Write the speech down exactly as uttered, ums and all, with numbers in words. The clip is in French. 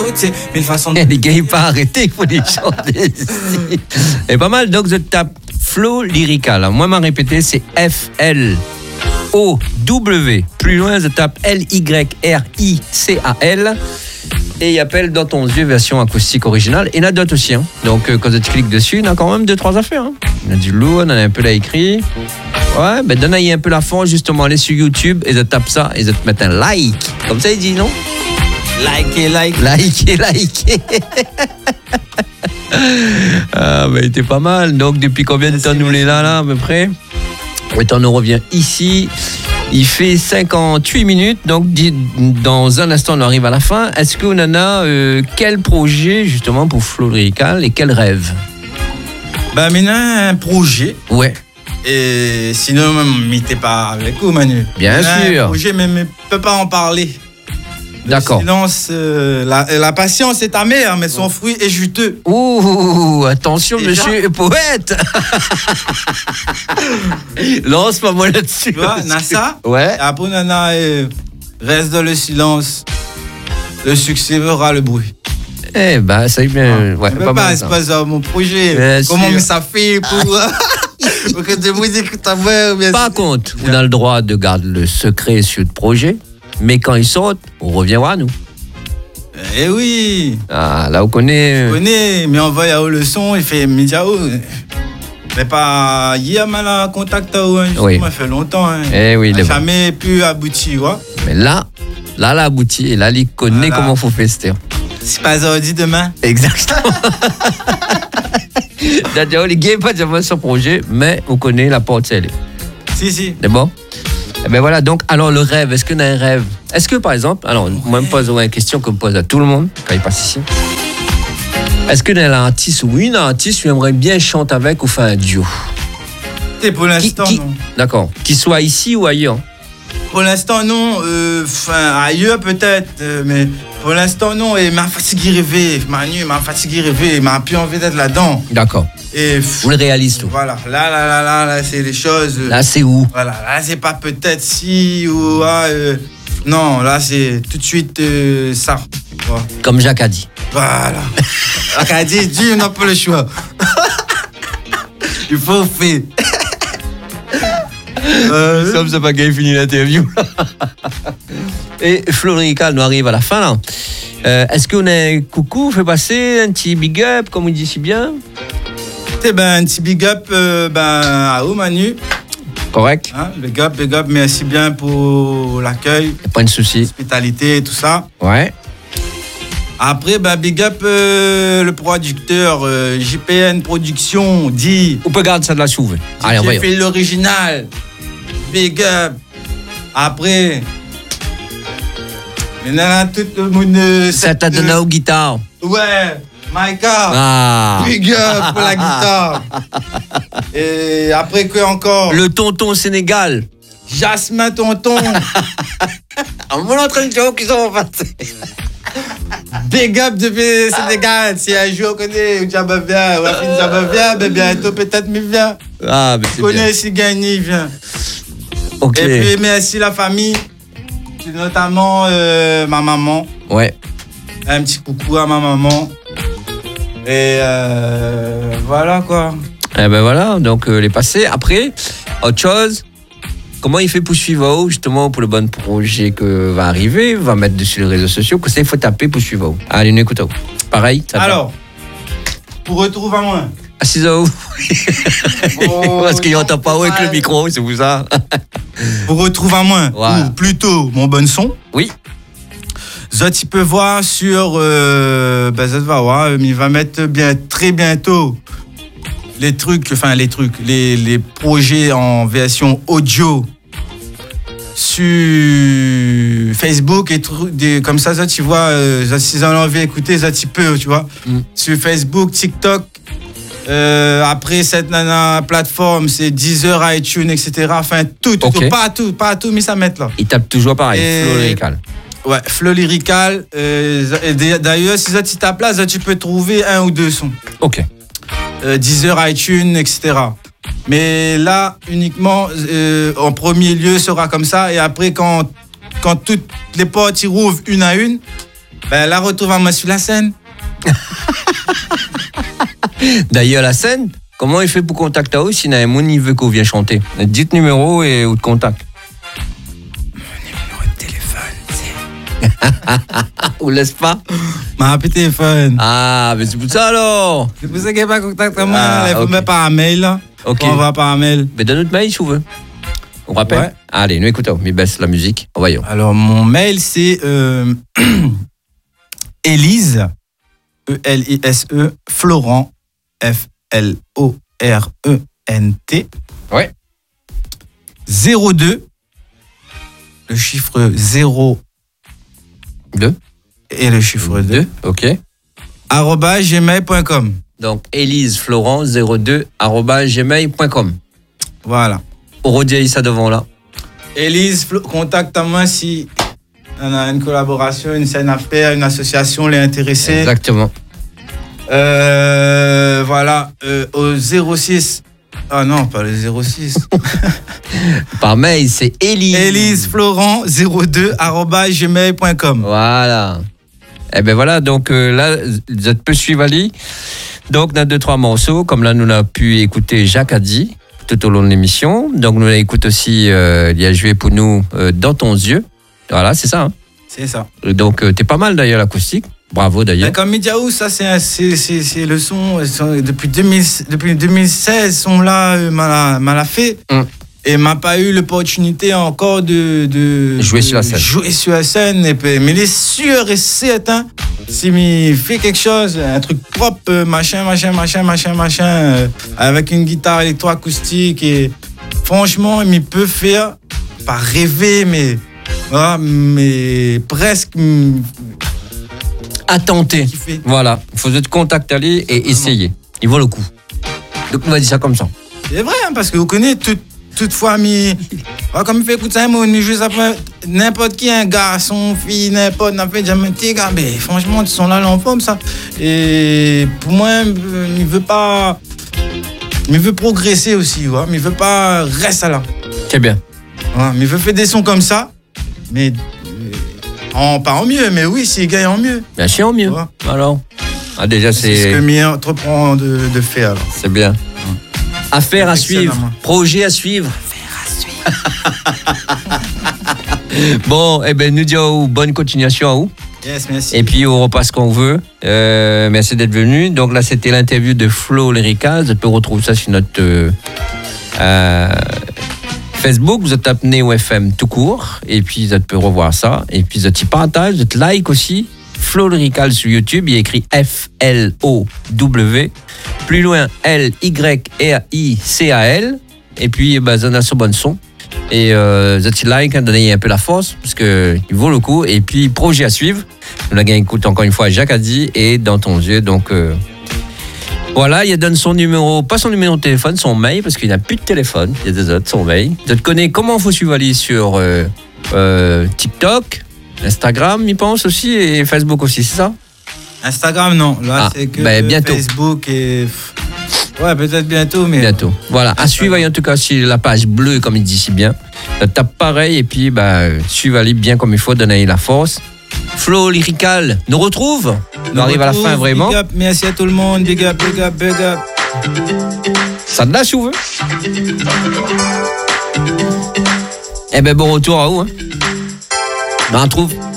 mille façons de... Les gars, ils pas arrêter, il faut les chanter. Et pas mal, donc je tape Flow Lyrical. Moi, m'a répété, c'est F L O W. Plus loin, je tape L Y R I C A L. Et il appelle Dans ton yeux, version acoustique originale. Et il y en a d'autres aussi. Hein. Donc, euh, quand tu cliques dessus, il y en a quand même deux, trois affaires. Hein. Il y en a du lourd, on en a un peu là écrit. Ouais, ben donne un peu la fond, justement, allez sur YouTube et je tape ça et je te mets un like. Comme ça, il dit non? Likez, like. Likez, likez. Ah, ben, il était pas mal. Donc, depuis combien de temps nous l'est là, là, à peu près? Le temps nous revient ici. Il fait cinquante-huit minutes, donc dans un instant on arrive à la fin. Est-ce qu'on en a euh, quel projet justement pour Flow Lyrical et quel rêve? Bah maintenant un projet. Ouais. Et sinon même m'étais pas avec vous Manu. Bien maintenant, sûr. Un projet mais je peux pas en parler. Le D'accord. silence, euh, la, la patience est amère, mais son fruit est juteux. Ouh, attention, et monsieur est poète. Lance-moi moi là-dessus. Tu vois, Nassa. Ouais. Après, Nana, euh, reste dans le silence. Le succès verra le bruit. Eh ben, ça y est bien. Ouais, je pas peux pas, mal, c'est pas ça mon projet. Bien Comment sûr. ça fait pour, pour que des musiques ta mère. Par contre, on a le droit de garder le secret sur le projet. Mais quand ils sortent, on reviendra à nous. Eh oui. Ah, là, on connaît. On connaît, mais on va y avoir le son, il fait Midiao. Mais pas hier, mal en contact, hein, oui. Ça fait longtemps. Hein. Eh oui, il n'a jamais pu aboutir. Ouais. Mais là, là, là, abouti. Et là, il connaît voilà. Comment il faut fester. C'est pas aujourd'hui, demain. Exactement. D'ailleurs, les gars, pas de son projet, mais on connaît la porte, c'est elle. Si, si. C'est bon? Eh ben voilà, donc, alors le rêve, est-ce qu'on a un rêve? Est-ce que, par exemple, alors, ouais. Moi, je me pose une question que je pose à tout le monde quand il passe ici. Est-ce qu'on a un artiste ou une artiste qui aimerait bien chanter avec ou faire un duo? Et pour l'instant, qui, qui, non. D'accord. Qu'il soit ici ou ailleurs? Pour l'instant, non. Enfin, euh, ailleurs peut-être, euh, mais pour l'instant, non. Et m'a fatigué rêver. Manu m'a fatigué rêver. M'a plus envie d'être là-dedans. D'accord. Et vous le réalisez tout. Voilà, là, là, là, là, là, c'est les choses. Là, c'est où? Voilà, là, c'est pas peut-être si ou ah, euh, non, là, c'est tout de suite euh, ça. Voilà. Comme Jacques a dit. Voilà. Jacques a dit, Dieu n'a pas le choix. Il faut faire. Euh, Comme ça, pas qu'il fini l'interview. Et Flow Lyrical nous arrive à la fin là. Euh, est-ce qu'on a un coucou, fait passer un petit big up, comme on dit si bien? Eh ben, un petit big up euh, ben, à vous, Manu. Correct. Hein, big up, big up, merci bien pour l'accueil. Pas de souci. L'hospitalité et tout ça. Ouais. Après, ben, big up euh, le producteur euh, J P N Production, dit. On peut garder ça de la souve. Allez, on va y aller. J'ai fait l'original. Big up. Après. Maintenant, tout le monde. Ça t'a donné aux guitares. Ouais. Maïka, ah. Big up pour la guitare. Et après quoi encore? Le tonton Sénégal. Jasmin Tonton. On me l'entraîne de jouer qui sont passés. Big up depuis Sénégal. Si un jour on connaît, tu vas bien, Wafine, ça va bien, mais bientôt peut-être me vient. Ah, mais c'est connais si gagné, vient. Ok. Et puis merci la famille, notamment euh, ma maman. Ouais. Un petit coucou à ma maman. Et euh, voilà quoi. Eh ben voilà, donc euh, les passés. Après, autre chose, comment il fait pour suivre justement pour le bon projet que va arriver, va mettre dessus les réseaux sociaux, que ça il faut taper pour suivre. Allez, nous écoutons. Pareil. Ça alors, va. Pour retrouver à moi. À six heures. Oh, parce qu'il n'entend pas avec le micro, c'est pour ça. Pour retrouver à moi, voilà. Ou plutôt mon bon son. Oui. Ça, tu peux voir sur. Euh, ben, ça va voir. Il va mettre bien, très bientôt les trucs, enfin les trucs, les, les projets en version audio sur Facebook et trucs, des, comme ça, ça, tu vois. Euh, si ils ont envie d'écouter, ça, tu peux, tu vois. Mm. Sur Facebook, TikTok. Euh, après cette nana plateforme, c'est Deezer, iTunes, et cetera. Enfin, tout, tout, okay. tout, pas tout, pas tout, mais ça met là. Il tape toujours pareil, et... Flow Lyrical. Ouais, Flow Lyrical. Euh, d'ailleurs, si ça, tu tapes là, ça, tu peux trouver un ou deux sons. Ok. Euh, Deezer, iTunes, et cetera. Mais là, uniquement, euh, en premier lieu, sera comme ça. Et après, quand, quand toutes les portes y rouvrent une à une, Ben, la retrouve à moi sur la scène. D'ailleurs, la scène, comment il fait pour contacter eux si n'a mon niveau qu'on vient chanter? Dites numéro et ou de contact. Mon numéro de téléphone, c'est. Ou laisse pas? Ma téléphone. Ah, mais c'est pour ça alors. C'est pour ça qu'il n'y a pas de contact à moi. Ah, Il faut okay. mettre par mail. Là. Ok. On va par mail. Mais donne notre mail si vous voulez. On rappelle? Ouais. Allez, nous écoutons. Mais baisse la musique. Voyons. Alors, mon mail, c'est euh, Élise, E L I S E, Florent, F L O R E N T. Ouais. zéro deux, le chiffre zéro Deux. et le chiffre deux, Deux. Ok. arobase gmail point com. Donc, Élise Florent zéro deux arobase gmail point com. Voilà. On redit ça devant là. Élise, Flo- contacte à moi si on a une collaboration, une scène à faire, une association l'est intéressée. Exactement. Euh, voilà, euh, au zéro six. Ah non, pas le zéro six. Par mail, c'est Élise. Élise Florent zéro deux arobase gmail point com. Voilà. Eh ben voilà, donc euh, là, vous êtes peu suivre Ali. Donc, on a deux, trois morceaux, comme là, nous avons pu écouter Jacques Haddy tout au long de l'émission. Donc, nous écoute aussi, euh, il a joué pour nous euh, Dans ton yeux. Voilà, c'est ça. Hein. C'est ça. Donc, euh, t'es pas mal d'ailleurs l'acoustique. Bravo d'ailleurs. Ben, comme Mediaou, ça c'est, c'est, c'est, c'est le son, son- depuis, deux mille, depuis deux mille seize, son là euh, m'a, m'a fait. Mm. Et m'a pas eu l'opportunité encore de, de Jouer de sur la scène. Jouer sur la scène. Et puis, mais il est sûr et certain, s'il me fait quelque chose, un truc propre, euh, machin, machin, machin, machin, machin, euh, avec une guitare électroacoustique, et franchement, il peut faire, pas rêver, mais, voilà, mais presque mm, À tenter. kiffer. Voilà. Il faut te contacter Ali et essayer. Il vaut le coup. Donc, on va dire ça comme ça. C'est vrai, hein, parce que vous connaissez tout, toutefois, mais ah, comme il fait écouter ça, moi, juste après, n'importe qui, un garçon, fille, n'importe, n'a fait jamais petit gars, mais franchement, ils sont là, en forme, ça. Et pour moi, euh, il veut pas. Il veut progresser aussi, ouais, mais il veut pas rester là. C'est bien. Ouais, mais il veut faire des sons comme ça, mais. euh, En, pas en mieux, mais oui, s'il gagne en mieux. Bien sûr, en mieux. Ouais. Alors. Ah, déjà, C'est ce que c'est, Mia entreprend de, de faire. Alors. c'est bien. Affaire à suivre. Excellemment. Projet à suivre. Bon, eh ben, nous disons bonne continuation à vous. Yes, merci. Et puis, on repasse quand on veut. Euh, merci d'être venu. Donc là, c'était l'interview de Flo Lyrical. Vous pouvez retrouver ça sur notre euh, euh, Facebook. Vous êtes tapé Neo F M tout court. Et puis, vous pouvez revoir ça. Et puis, vous êtes partage, vous êtes like aussi. Flo Lyrical sur YouTube. Il y a écrit F L O W. Plus loin, L Y R I C A L. Et puis, bah, ça a ce bon son. Et euh, vous êtes like, hein, donnez un peu la force, parce qu'il vaut le coup. Et puis, projet à suivre. On a gagné, écoute, encore une fois, Jacques Haddy et Dans ton yeux. Donc, euh, voilà, il donne son numéro, pas son numéro de téléphone, son mail, parce qu'il n'a plus de téléphone. Il y a des autres, son mail. Vous connaissez comment il faut suivre Ali sur euh, euh, TikTok, Instagram, il pense aussi, et Facebook aussi, c'est ça? Instagram, non. Là, Ah, c'est que ben, bientôt. Facebook et. Ouais, peut-être bientôt, mais. Bientôt. Voilà, à suivre en tout cas sur la page bleue, comme il dit si bien. Euh, Tape pareil, et puis bah, suivre Ali bien comme il faut, donner la force. Flo Lyrical nous retrouve. On Nous arrive à la retrouve, fin vraiment. Big up, merci à tout le monde. Big up, big up, big up. Ça te lâche si vous veut. Eh ben bon retour à vous. Hein. Ben, on trouve.